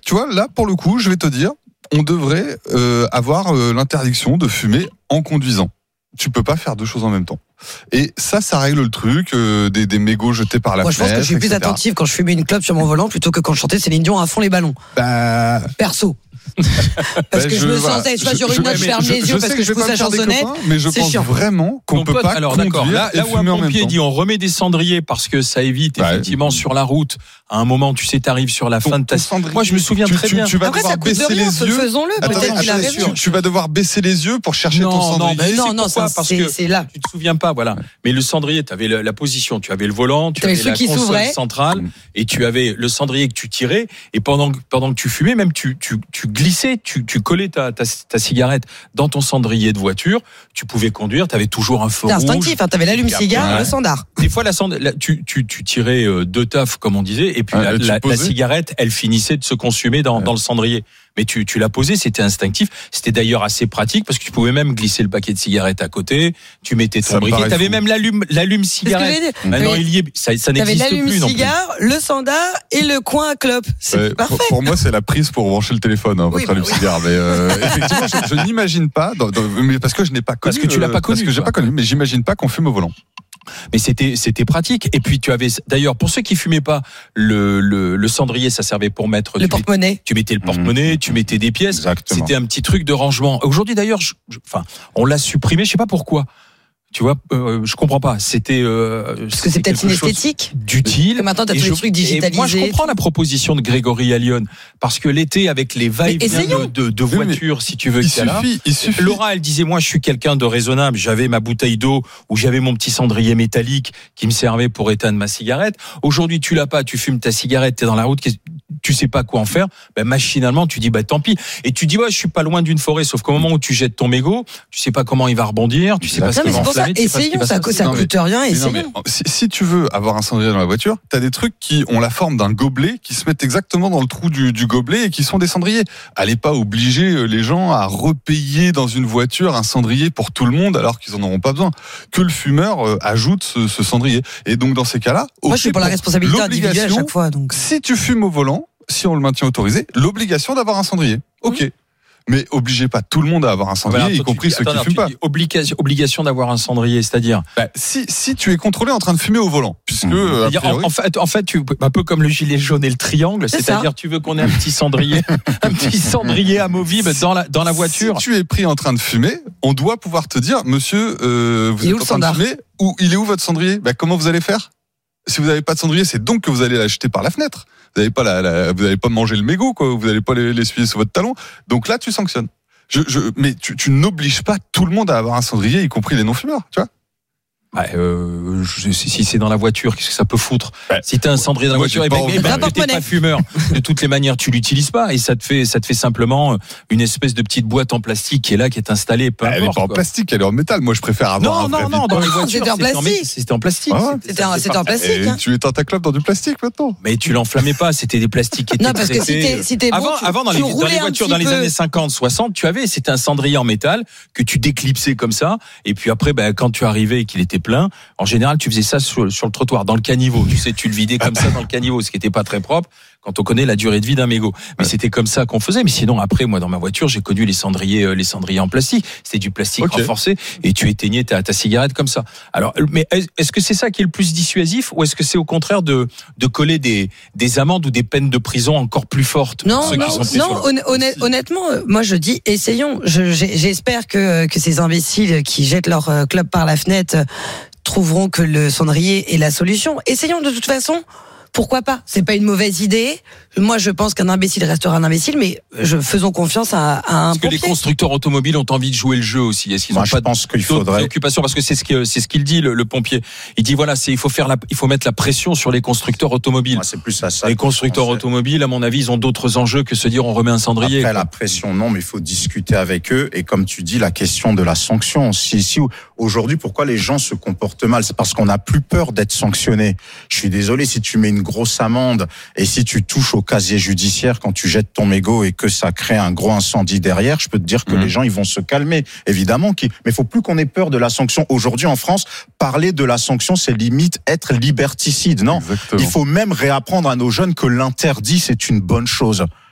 tu vois, là, pour le coup, je vais te dire, on devrait avoir l'interdiction de fumer en conduisant. Tu peux pas faire deux choses en même temps. Et ça règle le truc des mégots jetés par la fenêtre. Moi, je pense que je suis plus attentive quand je fumais une clope sur mon volant plutôt que quand je chantais Céline Dion à fond les ballons. Perso. Parce que je me sentais soit sur une note, je ferme les yeux parce que je pousse la chansonnette. Mais je pense vraiment qu'on peut pas conduire et là où un pompier dit on remet des cendriers parce que ça évite effectivement sur la route. À un moment, tu sais, t'arrives sur la fin de ta. Moi, je me souviens très bien. Tu vas devoir baisser les yeux. Faisons-le. Peut-être qu'il a raison. Tu vas devoir baisser les yeux pour chercher ton cendrier. Non, parce que c'est là. Tu te souviens pas, voilà. Mais le cendrier, tu avais la position, tu avais le volant, tu avais la console centrale, et tu avais le cendrier que tu tirais. Et pendant que tu fumais, même tu glissais, tu collais ta cigarette dans ton cendrier de voiture. Tu pouvais conduire. Tu avais toujours un feu rouge. C'était instinctif. Tu avais l'allume-cigare, le sandar. Des fois, tu tirais deux tafs, comme on disait. Et puis la cigarette, elle finissait de se consumer dans le cendrier. Mais tu l'as posé, c'était instinctif. C'était d'ailleurs assez pratique parce que tu pouvais même glisser le paquet de cigarettes à côté. Tu mettais ton briquet. Tu avais même l'allume-cigarette. Maintenant, ça n'existe plus. Tu avais l'allume-cigare, le sandar et le coin à clope. C'est parfait. Pour moi, c'est la prise pour brancher le téléphone, votre allume-cigare. Mais effectivement, je n'imagine pas, mais parce que je n'ai pas connu. Parce que tu l'as pas connu. Parce que j'ai pas connu, mais j'imagine pas qu'on fume au volant. Mais c'était pratique. Et puis tu avais d'ailleurs, pour ceux qui fumaient pas, le cendrier, ça servait pour mettre le porte-monnaie. Tu mettais le porte-monnaie, tu mettais des pièces. Exactement. C'était un petit truc de rangement. Aujourd'hui d'ailleurs, on l'a supprimé. Je sais pas pourquoi. Tu vois, je comprends pas. C'était parce que c'est peut-être une esthétique d'utile. Que maintenant t'as tous les trucs digitalisés. Moi, je comprends la proposition de Grégory Allione parce que l'été, avec les va-et-vient de voitures, si tu veux, il suffit. Laura, elle disait, moi, je suis quelqu'un de raisonnable. J'avais ma bouteille d'eau ou j'avais mon petit cendrier métallique qui me servait pour éteindre ma cigarette. Aujourd'hui, tu l'as pas. Tu fumes ta cigarette, t'es dans la route. Tu sais pas quoi en faire. Machinalement, tu dis, tant pis. Et tu dis, je suis pas loin d'une forêt. Sauf qu'au moment où tu jettes ton mégot, tu sais pas comment il va rebondir. Tu sais pas ce qu'il va enflammer. Essayons, ça coûte rien, essayons. Si tu veux avoir un cendrier dans la voiture, t'as des trucs qui ont la forme d'un gobelet, qui se mettent exactement dans le trou du gobelet et qui sont des cendriers. Allez pas obliger les gens à repayer dans une voiture un cendrier pour tout le monde alors qu'ils en auront pas besoin. Que le fumeur ajoute ce cendrier. Et donc dans ces cas-là, moi je suis pour la responsabilité individuelle à chaque fois. Donc. Si tu fumes au volant, si on le maintient autorisé, l'obligation d'avoir un cendrier. Ok. Mais obligez pas tout le monde à avoir un cendrier, y compris ceux qui fument pas. Obligation d'avoir un cendrier, c'est-à-dire si tu es contrôlé en train de fumer au volant, puisque en fait, tu un peu comme le gilet jaune et le triangle, c'est-à-dire tu veux qu'on ait un petit cendrier, amovible dans la voiture. Si tu es pris en train de fumer, on doit pouvoir te dire, monsieur, vous êtes en train de fumer, ou il est où votre cendrier ? Comment vous allez faire ? Si vous n'avez pas de cendrier, c'est donc que vous allez l'acheter par la fenêtre. Vous n'allez pas manger le mégot, quoi. Vous n'allez pas l'essuyer sur votre talon. Donc là, tu sanctionnes. Mais tu n'obliges pas tout le monde à avoir un cendrier, y compris les non-fumeurs, tu vois. Si c'est dans la voiture, qu'est-ce que ça peut foutre ? Si t'as un cendrier dans la voiture, que t'es pas fumeur, de toutes les manières, tu l'utilises pas et ça te fait simplement une espèce de petite boîte en plastique qui est là, qui est installée. Elle est pas en plastique, elle est en métal. Moi, je préfère avoir non, dans les voitures, c'était en plastique. C'était en plastique. Tu éteins ta clope dans du plastique maintenant. Mais tu l'enflammais pas, c'était des plastiques qui étaient. Non, parce que si t'es avant dans les voitures dans les années 50, 60, c'était un cendrier en métal que tu déclipsais comme ça, et puis après, quand tu arrivais et qu'il était plein, en général, tu faisais ça sur le trottoir, dans le caniveau. Tu sais, tu le vidais comme ça dans le caniveau, ce qui n'était pas très propre quand on connaît la durée de vie d'un mégot. Mais c'était comme ça qu'on faisait. Mais sinon, après, moi, dans ma voiture, j'ai connu les cendriers en plastique. C'était du plastique renforcé et tu éteignais ta cigarette comme ça. Alors, mais est-ce que c'est ça qui est le plus dissuasif ou est-ce que c'est au contraire de coller des amendes ou des peines de prison encore plus fortes? Honnêtement, moi, je dis, essayons. J'espère que ces imbéciles qui jettent leur club par la fenêtre trouveront que le cendrier est la solution. Essayons de toute façon. Pourquoi pas ? C'est pas une mauvaise idée. Moi, je pense qu'un imbécile restera un imbécile, mais faisons confiance à un pompier. Est-ce que les constructeurs automobiles ont envie de jouer le jeu aussi ? Est-ce qu'ils ont pas de préoccupation ? Parce que c'est ce qu'il dit le pompier. Il dit il faut mettre la pression sur les constructeurs automobiles. C'est plus ça. Les constructeurs automobiles, à mon avis, ils ont d'autres enjeux que se dire on remet un cendrier. Après, la pression, non, mais il faut discuter avec eux. Et comme tu dis, la question de la sanction. Si aujourd'hui, pourquoi les gens se comportent mal ? C'est parce qu'on n'a plus peur d'être sanctionné. Je suis désolé, si tu mets une grosse amende et si tu touches au casier judiciaire quand tu jettes ton mégot et que ça crée un gros incendie derrière, je peux te dire que les gens ils vont se calmer. Évidemment, mais il faut plus qu'on ait peur de la sanction. Aujourd'hui en France, parler de la sanction, c'est limite être liberticide. Non, il faut même réapprendre à nos jeunes que l'interdit c'est une bonne chose.